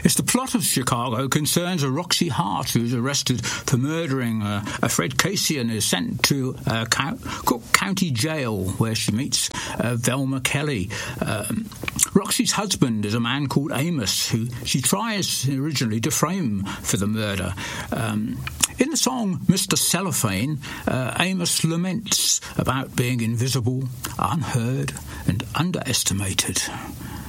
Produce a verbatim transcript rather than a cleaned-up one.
It's the plot of Chicago concerns a Roxy Hart who's arrested for murdering uh, a Fred Casey and is sent to uh, Cook County Jail, where she meets uh, Velma Kelly. Um, Roxy's husband is a man called Amos, who she tries originally to frame for the murder. Um, in the song Mister Cellophane, uh, Amos laments about being invisible, unheard, and underestimated.